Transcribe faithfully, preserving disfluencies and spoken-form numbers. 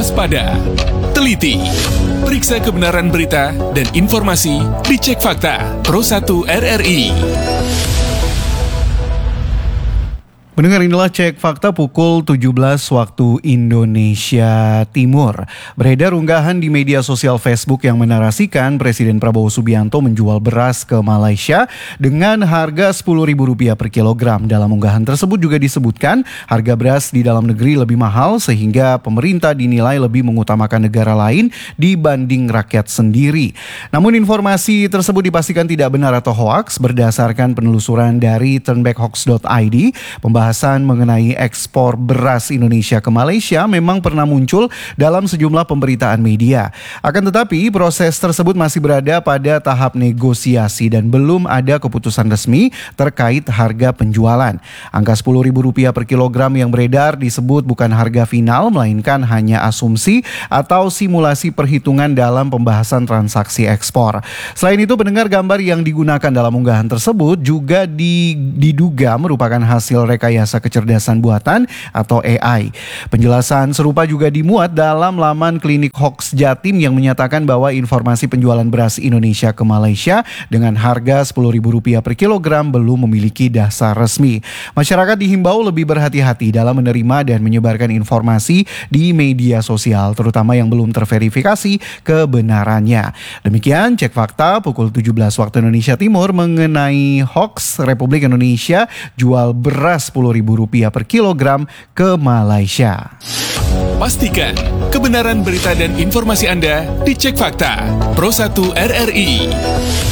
waspada, teliti, periksa kebenaran berita dan informasi di Cek Fakta Pro satu R R I. Pendengar, inilah Cek Fakta pukul tujuh belas waktu Indonesia Timur. Beredar unggahan di media sosial Facebook yang menarasikan Presiden Prabowo Subianto menjual beras ke Malaysia dengan harga sepuluh ribu rupiah per kilogram. Dalam unggahan tersebut juga disebutkan harga beras di dalam negeri lebih mahal sehingga pemerintah dinilai lebih mengutamakan negara lain dibanding rakyat sendiri. Namun informasi tersebut dipastikan tidak benar atau hoaks berdasarkan penelusuran dari turnbackhoax dot I D. Pembahasan mengenai ekspor beras Indonesia ke Malaysia memang pernah muncul dalam sejumlah pemberitaan media. Akan tetapi proses tersebut masih berada pada tahap negosiasi dan belum ada keputusan resmi terkait harga penjualan. Angka sepuluh ribu rupiah per kilogram yang beredar disebut bukan harga final, melainkan hanya asumsi atau simulasi perhitungan dalam pembahasan transaksi ekspor. Selain itu, pendengar, gambar yang digunakan dalam unggahan tersebut juga diduga merupakan hasil rekayasa kecerdasan buatan atau A I. Penjelasan serupa juga dimuat dalam laman klinik hoax Jatim yang menyatakan bahwa informasi penjualan beras Indonesia ke Malaysia dengan harga sepuluh ribu rupiah per kilogram belum memiliki dasar resmi. Masyarakat dihimbau lebih berhati-hati dalam menerima dan menyebarkan informasi di media sosial, terutama yang belum terverifikasi kebenarannya. Demikian Cek Fakta pukul tujuh belas waktu Indonesia Timur mengenai hoax Republik Indonesia jual beras sepuluh ribu rupiah per kilogram ke Malaysia. Pastikan kebenaran berita dan informasi Anda di Cek Fakta Pro satu R R I.